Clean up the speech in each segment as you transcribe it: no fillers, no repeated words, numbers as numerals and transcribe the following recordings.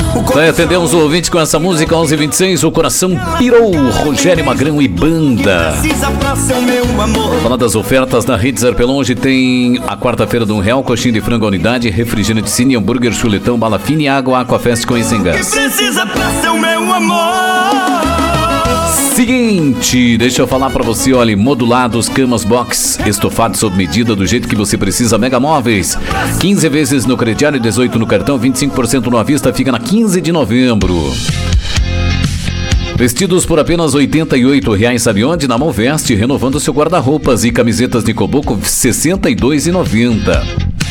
Atendemos o ouvinte com essa música 11h26, o coração pirou, Rogério Magrão e banda. Falando das ofertas na Rede Zarpelon, hoje tem a quarta-feira de R$1, coxinha de frango à unidade, refrigerante Cine, hambúrguer, chuletão, bala fina e água Aquafest com e sem gás. Seguinte, deixa eu falar pra você, olha, modulados, camas, box, estofado sob medida, do jeito que você precisa, Mega Móveis, 15 vezes no crediário, 18 no cartão, 25% no à vista, fica na 15 de novembro. Vestidos por apenas R$ 88,00, sabe onde? Na Malveste, renovando seu guarda-roupas e camisetas de coboco, R$ 62,90.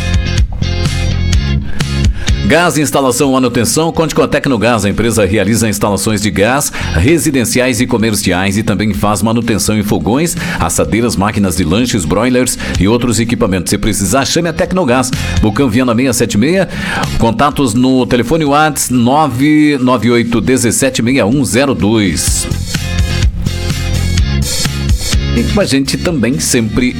Gás, instalação, manutenção, conte com a Tecnogás. A empresa realiza instalações de gás residenciais e comerciais e também faz manutenção em fogões, assadeiras, máquinas de lanches, broilers e outros equipamentos. Se precisar, chame a Tecnogás. Bucão Viana 676. Contatos no telefone WhatsApp 998176102. E com a gente também sempre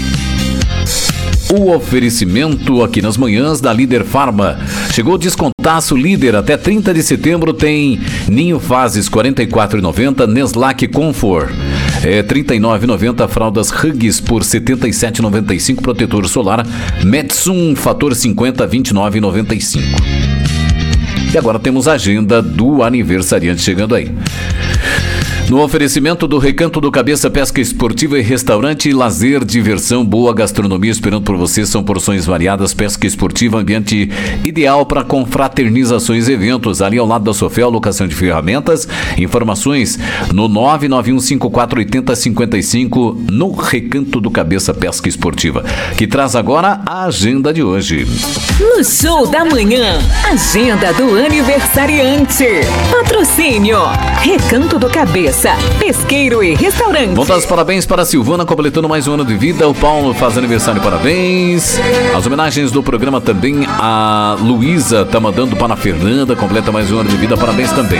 o oferecimento aqui nas manhãs da Líder Farma. Chegou o descontaço Líder, até 30 de setembro tem Ninho Fases R$ 44,90, Neslac Comfort R$ 39,90, fraldas Huggies por R$ 77,95, protetor solar Metsum Fator 50 R$ 29,95. E agora temos a agenda do aniversariante chegando aí. No oferecimento do Recanto do Cabeça, pesca esportiva e restaurante, lazer, diversão, boa gastronomia esperando por você. São porções variadas, pesca esportiva, ambiente ideal para confraternizações e eventos. Ali ao lado da Sofel, locação de ferramentas. Informações no 991548055 no Recanto do Cabeça, pesca esportiva, que traz agora a agenda de hoje. No Show da Manhã, agenda do aniversariante. Patrocínio Recanto do Cabeça, pesqueiro e restaurante. Vamos dar os parabéns para a Silvana, completando mais um ano de vida. O Paulo faz aniversário, parabéns. As homenagens do programa também, a Luísa tá mandando para a Fernanda, completa mais um ano de vida, parabéns também.